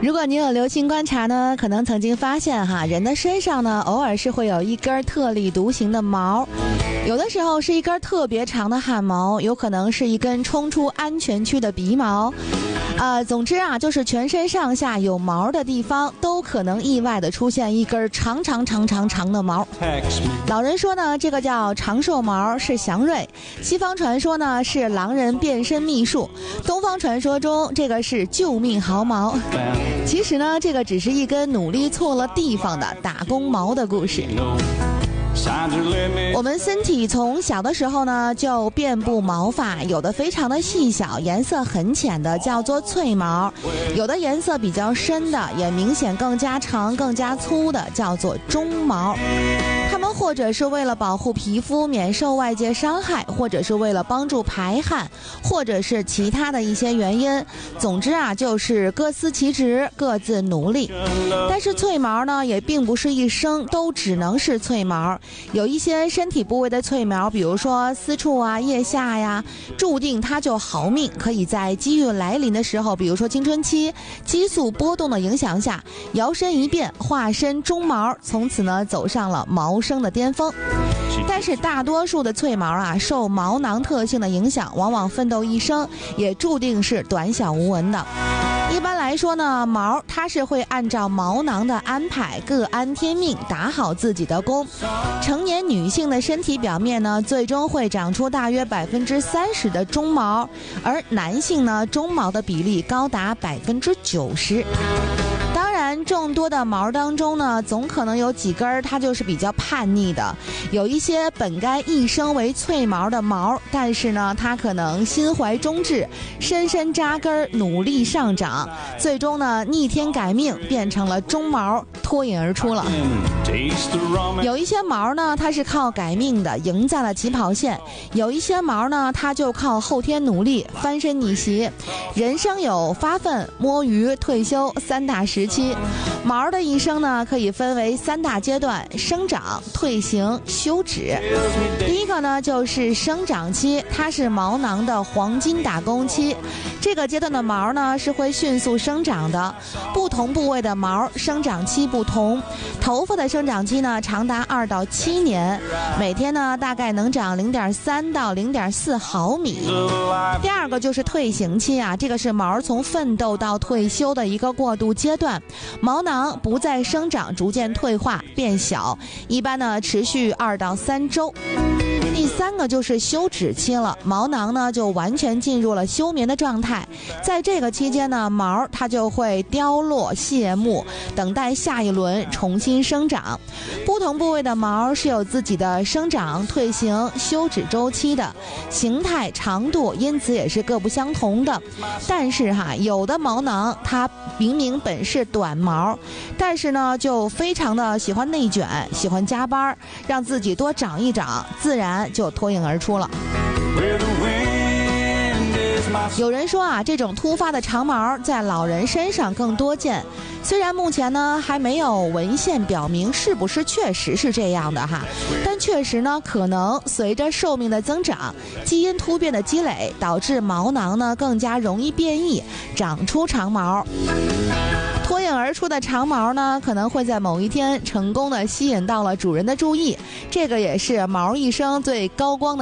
如果你有留心观察呢，可能曾经发现人的身上呢偶尔是会有一根特立独行的毛，有的时候是一根特别长的汗毛，有可能是一根冲出安全区的鼻毛。总之就是全身上下有毛的地方都可能意外的出现一根长的毛。老人说呢，这个叫长寿毛，是祥瑞；西方传说呢是狼人变身秘术；东方传说中这个是救命毫毛。其实呢，这个只是一根努力错了地方的打工毛的故事。我们身体从小的时候呢就遍布毛发，有的非常的细小，颜色很浅的叫做翠毛，有的颜色比较深的也明显更加长更加粗的叫做中毛。它们或者是为了保护皮肤免受外界伤害，或者是为了帮助排汗，或者是其他的一些原因。总之就是各司其职，各自努力。但是翠毛呢也并不是一生都只能是翠毛，有一些身体部位的翠毛，比如说私处腋下呀，注定它就好命，可以在机遇来临的时候，比如说青春期激素波动的影响下，摇身一变化身中毛，从此呢走上了毛生的巅峰。但是大多数的翠毛受毛囊特性的影响，往往奋斗一生也注定是短小无闻的。一般来说呢，毛它是会按照毛囊的安排，各安天命，打好自己的工。成年女性的身体表面呢，最终会长出大约30%的中毛，而男性呢，中毛的比例高达90%。当然，众多的毛当中呢，总可能有几根它就是比较叛逆的，有一些本该一生为翠毛的毛，但是呢，它可能心怀忠志，深深扎根，努力上涨，最终呢，逆天改命，变成了中毛，脱颖而出了。有一些毛呢，它是靠改命的，赢在了起跑线；有一些毛呢，它就靠后天努力，翻身逆袭。人生有发奋、摸鱼、退休3大时期，毛的一生呢可以分为3大阶段：生长、退行、休止。第一个呢就是生长期，它是毛囊的黄金打工期。这个阶段的毛呢是会迅速生长的，不同部位的毛生长期不同。头发的生长期呢长达2到7年，每天呢大概能长0.3到0.4毫米。第二个就是退行期这个是毛从奋斗到退休的一个过渡阶段，毛囊不再生长，逐渐退化变小，一般呢持续2到3周。第三个就是休止期了，毛囊呢就完全进入了休眠的状态，在这个期间呢，毛它就会凋落谢幕，等待下一轮重新生长。不同部位的毛是有自己的生长、退行、休止周期的，形态、长度因此也是各不相同的。但是有的毛囊它明明本是短毛，但是呢就非常的喜欢内卷，喜欢加班，让自己多长一长，自然就脱颖而出了。有人说这种突发的长毛在老人身上更多见，虽然目前呢还没有文献表明是不是确实是这样的但确实呢可能随着寿命的增长，基因突变的积累，导致毛囊呢更加容易变异，长出长毛。脱颖而出的长毛呢，可能会在某一天成功的吸引到了主人的注意，这个也是毛一生最高光的